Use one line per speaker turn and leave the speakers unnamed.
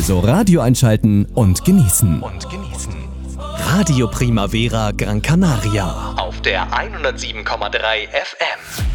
Also Radio einschalten und genießen.
Radio Primavera Gran Canaria.
Auf der 107,3 FM.